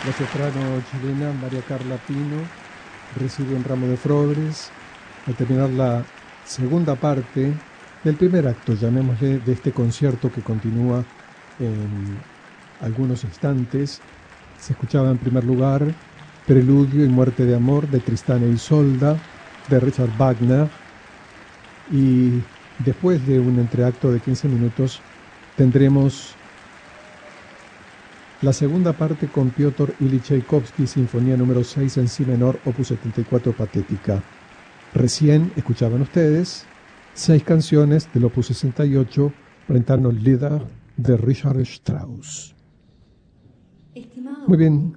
La soprano chilena María Carla Pino recibe un ramo de flores al terminar la segunda parte del primer acto, llamémosle, de este concierto que continúa en algunos instantes. Se escuchaba en primer lugar Preludio y Muerte de Amor de Tristán e Isolda de Richard Wagner, y después de un entreacto de 15 minutos tendremos la segunda parte con Piotr Ilyich Tchaikovsky, Sinfonía número 6 en Si menor, opus 74, Patética. Recién escuchaban ustedes 6 canciones del opus 68, Brentano Lieder de Richard Strauss. Muy bien,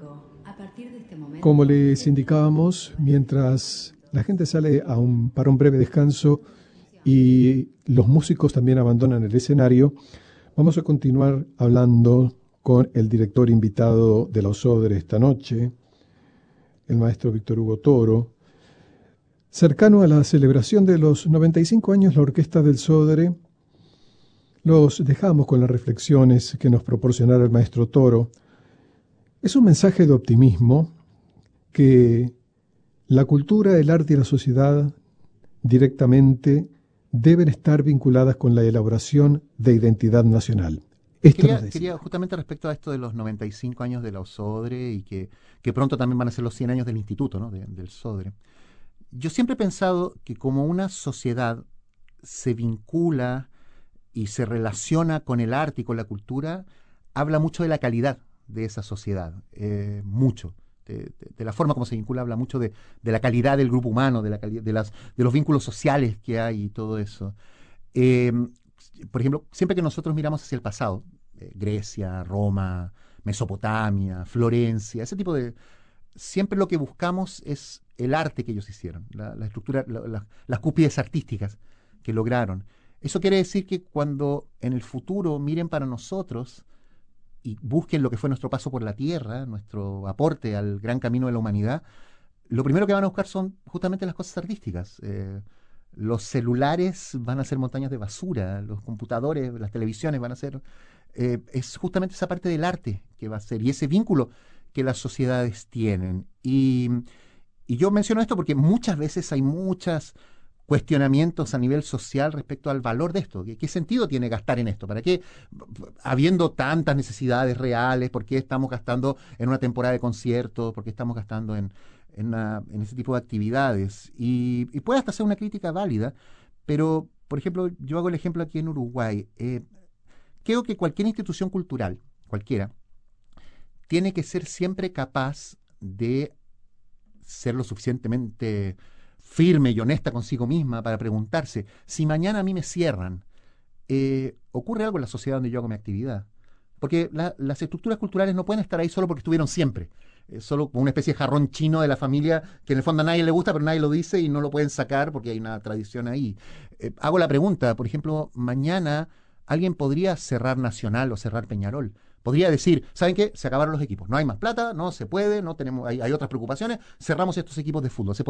como les indicábamos, mientras la gente sale para un breve descanso y los músicos también abandonan el escenario, vamos a continuar hablando con el director invitado de la OSODRE esta noche, el maestro Víctor Hugo Toro. Cercano a la celebración de los 95 años, la Orquesta del SODRE, los dejamos con las reflexiones que nos proporcionara el maestro Toro. Es un mensaje de optimismo que la cultura, el arte y la sociedad directamente deben estar vinculadas con la elaboración de identidad nacional. Quería justamente respecto a esto de los 95 años de la OSODRE y que pronto también van a ser los 100 años del instituto, ¿no? del SODRE. Yo siempre he pensado que como una sociedad se vincula y se relaciona con el arte y con la cultura, habla mucho de la calidad de esa sociedad, mucho. De la forma como se vincula, habla mucho de la calidad del grupo humano, de los vínculos sociales que hay y todo eso. Por ejemplo, siempre que nosotros miramos hacia el pasado, Grecia, Roma, Mesopotamia, Florencia, ese tipo de... Siempre lo que buscamos es el arte que ellos hicieron, la estructura, las cúspides artísticas que lograron. Eso quiere decir que cuando en el futuro miren para nosotros y busquen lo que fue nuestro paso por la Tierra, nuestro aporte al gran camino de la humanidad, lo primero que van a buscar son justamente las cosas artísticas. Los celulares van a ser montañas de basura, los computadores, las televisiones van a ser... es justamente esa parte del arte que va a ser, y ese vínculo que las sociedades tienen. Y yo menciono esto porque muchas veces hay muchos cuestionamientos a nivel social respecto al valor de esto. ¿Qué sentido tiene gastar en esto? ¿Para qué, habiendo tantas necesidades reales, por qué estamos gastando en una temporada de conciertos? ¿Por qué estamos gastando en ese tipo de actividades? Y puede hasta ser una crítica válida, pero, por ejemplo, yo hago el ejemplo aquí en Uruguay. Creo que cualquier institución cultural, cualquiera, tiene que ser siempre capaz de ser lo suficientemente firme y honesta consigo misma para preguntarse, si mañana a mí me cierran, ¿ocurre algo en la sociedad donde yo hago mi actividad? Porque las estructuras culturales no pueden estar ahí solo porque estuvieron siempre. Solo como una especie de jarrón chino de la familia que en el fondo a nadie le gusta, pero nadie lo dice y no lo pueden sacar porque hay una tradición ahí. Hago la pregunta, por ejemplo, mañana alguien podría cerrar Nacional o cerrar Peñarol. Podría decir, ¿saben qué? Se acabaron los equipos. No hay más plata, no se puede, no tenemos, hay otras preocupaciones, cerramos estos equipos de fútbol.